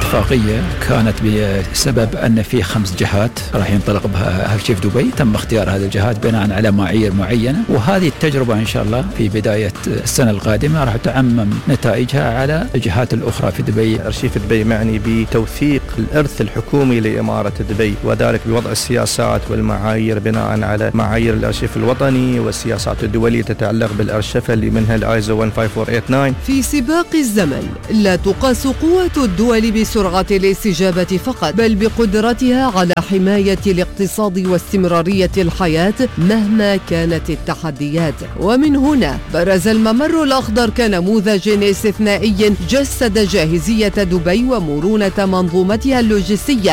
اتفاقية كانت بسبب أن في 5 جهات راح ينطلق بها هالشيء في دبي، تم اختيار هذه الجهات بناء على معايير معينة، وهذه التجربة إن شاء الله في بداية السنة القادمة راح تعمم نتائجها على الجهات الأخرى في دبي. أرشيف دبي معني بتوثيق الإرث الحكومي لإمارة دبي، وذلك بوضع السياسات والمعايير بناء على معايير الأرشيف الوطني والسياسات الدولية تتعلق بالأرشفة اللي منها الآيزو 15489. في سباق الزمن لا تقاس قوة الدول بسرعة الاستجابة فقط، بل بقدرتها على حماية الاقتصاد واستمرارية الحياة مهما كانت التحديات. ومن هنا برز الممر الأخضر كنموذج استثنائي جسد جاهزية دبي ومرونة منظومتها اللوجستية.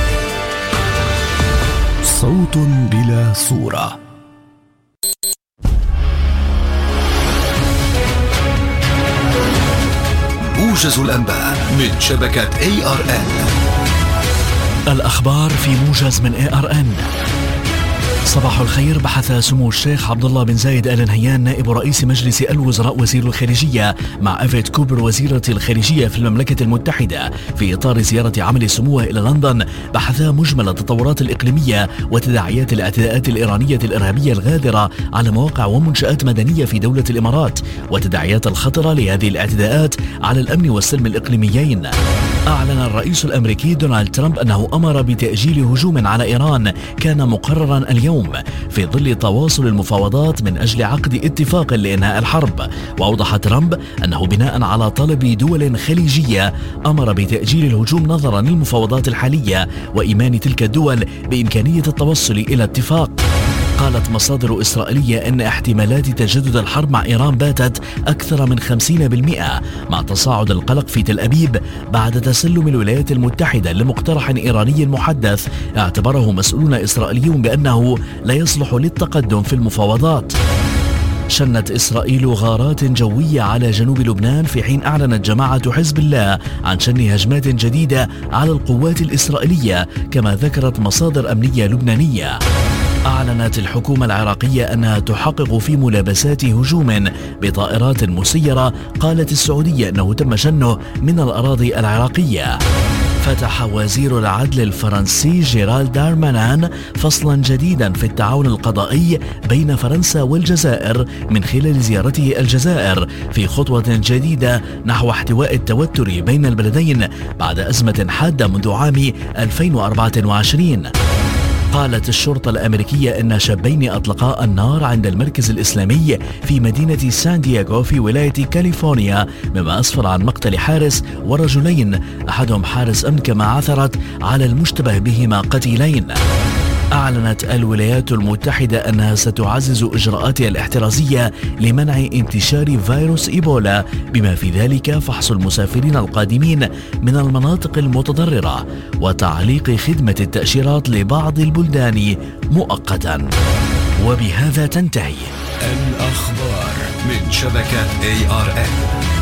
صوت بلا صورة. موجز الأنباء من شبكة ARN. الأخبار في موجز من ARN. صباح الخير. بحث سمو الشيخ عبد الله بن زايد آل نهيان نائب رئيس مجلس الوزراء وزير الخارجية مع إيفيت كوبر وزيرة الخارجية في المملكة المتحدة في إطار زيارة عمل سموه إلى لندن، بحثا مجمل التطورات الإقليمية وتداعيات الاعتداءات الإيرانية الإرهابية الغادرة على مواقع ومنشآت مدنية في دولة الإمارات وتداعيات الخطرة لهذه الاعتداءات على الأمن والسلم الإقليميين. أعلن الرئيس الأمريكي دونالد ترامب أنه أمر بتأجيل هجوم على إيران كان مقررا اليوم في ظل تواصل المفاوضات من أجل عقد اتفاق لإنهاء الحرب. وأوضح ترامب أنه بناء على طلب دول خليجية أمر بتأجيل الهجوم نظرا للمفاوضات الحالية وإيمان تلك الدول بإمكانية التوصل إلى اتفاق. قالت مصادر إسرائيلية أن احتمالات تجدد الحرب مع إيران باتت أكثر من 50%، مع تصاعد القلق في تل أبيب بعد تسلم الولايات المتحدة لمقترح إيراني محدث اعتبره مسؤولون إسرائيليون بأنه لا يصلح للتقدم في المفاوضات. شنت إسرائيل غارات جوية على جنوب لبنان في حين أعلنت جماعة حزب الله عن شن هجمات جديدة على القوات الإسرائيلية، كما ذكرت مصادر أمنية لبنانية. أعلنت الحكومة العراقية أنها تحقق في ملابسات هجوم بطائرات مسيرة قالت السعودية أنه تم شنه من الأراضي العراقية. فتح وزير العدل الفرنسي جيرال دارمانان فصلا جديدا في التعاون القضائي بين فرنسا والجزائر من خلال زيارته الجزائر في خطوة جديدة نحو احتواء التوتر بين البلدين بعد أزمة حادة منذ عام 2024. قالت الشرطة الأمريكية أن شابين أطلقا النار عند المركز الإسلامي في مدينة سان دييغو في ولاية كاليفورنيا، مما أسفر عن مقتل حارس ورجلين، أحدهم حارس أمن كما عثرت على المشتبه بهما قتيلين. أعلنت الولايات المتحدة أنها ستعزز إجراءاتها الاحترازية لمنع انتشار فيروس إيبولا، بما في ذلك فحص المسافرين القادمين من المناطق المتضررة وتعليق خدمة التأشيرات لبعض البلدان مؤقتا. وبهذا تنتهي الأخبار من شبكة ARN.